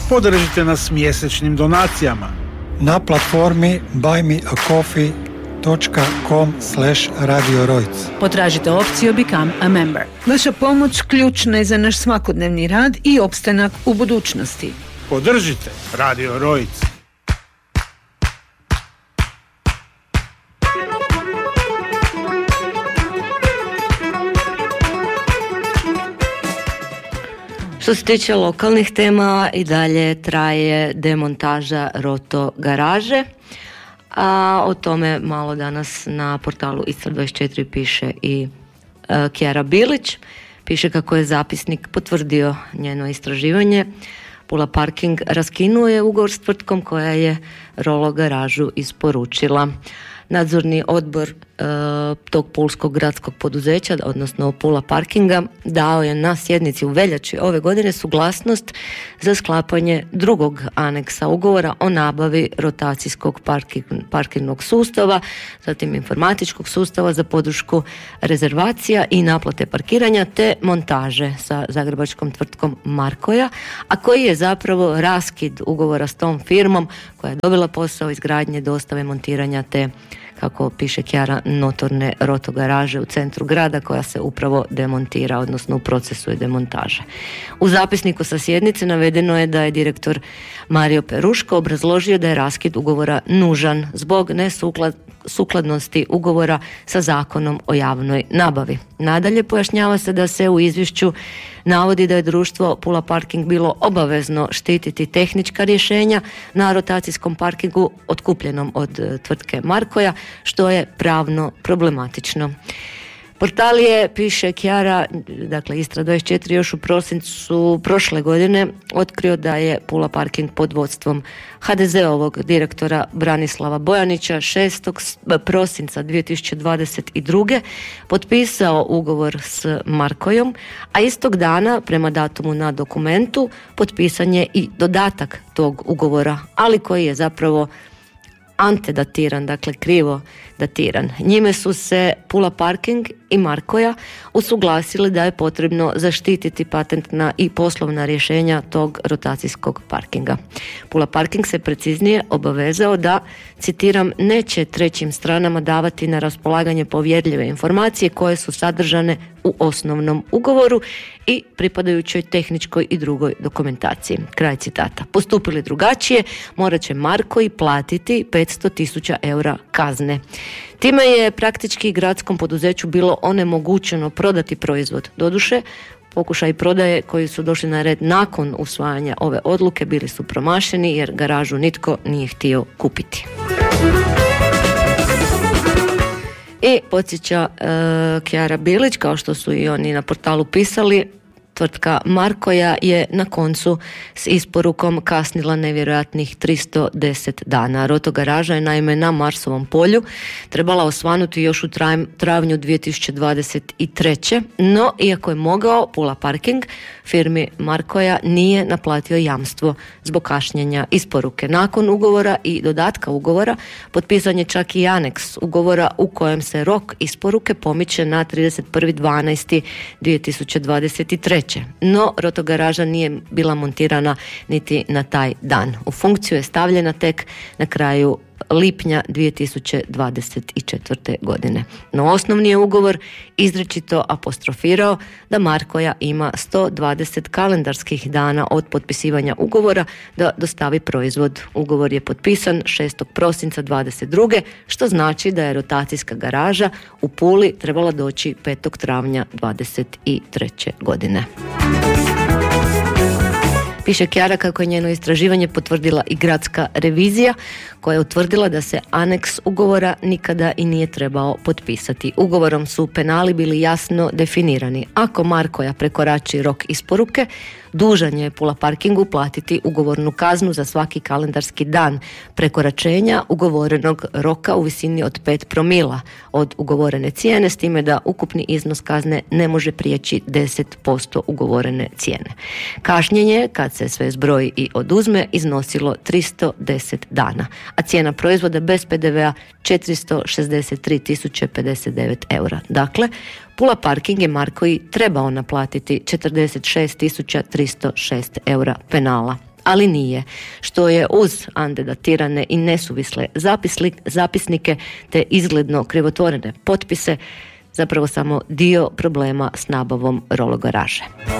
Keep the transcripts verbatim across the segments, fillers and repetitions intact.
Podržite nas mjesečnim donacijama na platformi buymeacoffee dot com slash radio rojc. Potražite opciju Become a Member. Vaša pomoć ključna je za naš svakodnevni rad i opstanak u budućnosti. Podržite Radio Rojc. Što se tiče lokalnih tema, i dalje traje demontaža Roto garaže, a o tome malo danas na portalu Istra dvadeset četiri piše i uh, Kjara Bilić. Piše kako je zapisnik potvrdio njeno istraživanje. Pula Parking raskinuo je ugovor s tvrtkom koja je Rolo garažu isporučila. Nadzorni odbor e, tog pulskog gradskog poduzeća, odnosno Pula Parkinga, dao je na sjednici u veljači ove godine suglasnost za sklapanje drugog aneksa ugovora o nabavi rotacijskog parking, parkirnog sustava, zatim informatičkog sustava za podršku rezervacija i naplate parkiranja te montaže sa zagrebačkom tvrtkom Markoja, a koji je zapravo raskid ugovora s tom firmom koja je dobila posao izgradnje, dostave, montiranja te, kako piše Kjara, notorne Roto garaže u centru grada koja se upravo demontira, odnosno u procesu je demontaže. U zapisniku sa sjednice navedeno je da je direktor Mario Peruško obrazložio da je raskid ugovora nužan zbog nesukladnosti ugovora sa Zakonom o javnoj nabavi. Nadalje pojašnjava se da se u izvješću navodi da je društvo Pula Parking bilo obavezno štititi tehnička rješenja na rotacijskom parkingu otkupljenom od tvrtke Markoja, što je pravno problematično. Portal je, piše Kjara, dakle Istra dvadeset četiri, još u prosincu prošle godine otkrio da je Pula Parking pod vodstvom ha de zeovog direktora Branislava Bojanića šestog prosinca dvije tisuće dvadeset druge potpisao ugovor s Markojom, a istog dana, prema datumu na dokumentu, potpisan je i dodatak tog ugovora, ali koji je zapravo antedatiran, dakle krivo datiran. Njime su se Pula Parking i Markoja usuglasili da je potrebno zaštititi patentna i poslovna rješenja tog rotacijskog parkinga. Pula Parking se preciznije obavezao da, citiram, neće trećim stranama davati na raspolaganje povjerljive informacije koje su sadržane u osnovnom ugovoru i pripadajućoj tehničkoj i drugoj dokumentaciji. Kraj citata. Postupili drugačije, morat će Markoji platiti petsto tisuća eura kazne. Time je praktički gradskom poduzeću bilo onemogućeno prodati proizvod. Doduše, pokušaj prodaje koji su došli na red nakon usvajanja ove odluke bili su promašeni jer garažu nitko nije htio kupiti. I podsjeća e, Kjara Bilić, kao što su i oni na portalu pisali, tvrtka Markoja je na koncu s isporukom kasnila nevjerojatnih tristo deset dana. Roto garaža je naime na Marsovom polju trebala osvanuti još u travnju dvije tisuće dvadeset treće. No, iako je mogao, Pula Parking firmi Markoja nije naplatio jamstvo zbog kašnjenja isporuke. Nakon ugovora i dodatka ugovora potpisan je čak i aneks ugovora u kojem se rok isporuke pomiče na trideset prvi dvanaesti dvije tisuće dvadeset treće. No, Roto garaža nije bila montirana niti na taj dan. U funkciju je stavljena tek na kraju lipnja dvije tisuće dvadeset četvrte. godine. No, osnovni je ugovor izričito apostrofirao da Markoja ima sto dvadeset kalendarskih dana od potpisivanja ugovora da dostavi proizvod. Ugovor je potpisan šestog prosinca dvadeset druge. što znači da je rotacijska garaža u Puli trebala doći petog travnja dvadeset treće. godine. Piše Kjara kako je njeno istraživanje potvrdila i gradska revizija koja je utvrdila da se aneks ugovora nikada i nije trebao potpisati. Ugovorom su penali bili jasno definirani. Ako Markoja prekorači rok isporuke, dužan je Pula Parkingu platiti ugovornu kaznu za svaki kalendarski dan prekoračenja ugovorenog roka u visini od pet promila od ugovorene cijene, s time da ukupni iznos kazne ne može prijeći deset posto ugovorene cijene. Kašnjenje, kad se sve zbroji i oduzme, iznosilo tristo deset dana, a cijena proizvoda bez pe de vea četiristo šezdeset tri tisuće pedeset devet eura. Dakle, Pula Parking je Markoji trebao naplatiti četrdeset šest tisuća tristo šest eura penala. ali nije, što je uz andedatirane i nesuvisle zapisli, zapisnike te izgledno krivotvorene potpise zapravo samo dio problema s nabavom rologaraže.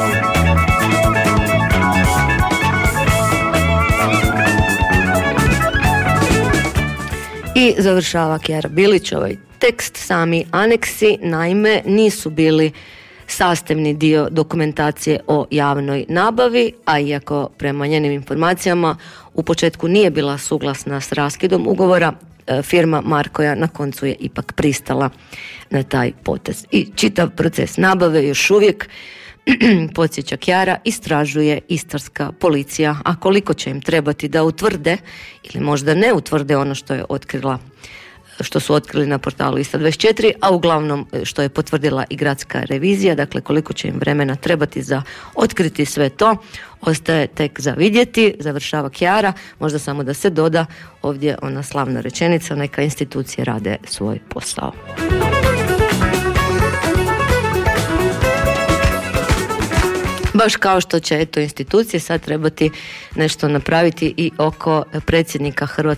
I završava Kjara Bilić ovaj tekst. Sami aneksi naime nisu bili sastavni dio dokumentacije o javnoj nabavi, a iako prema njenim informacijama u početku nije bila suglasna s raskidom ugovora, firma Markoja na koncu je ipak pristala na taj potez. I čitav proces nabave još uvijek, podsjeća Kjara, istražuje istarska policija, a koliko će im trebati da utvrde ili možda ne utvrde ono što je otkrila što su otkrili na portalu Istra dvadeset četiri, a uglavnom što je potvrdila i gradska revizija, dakle koliko će im vremena trebati za otkriti sve to, ostaje tek za vidjeti, završava Kjara, možda samo da se doda ovdje ona slavna rečenica, neka institucije rade svoj posao. Baš kao što će eto institucije sad trebati nešto napraviti i oko predsjednika Hrvatske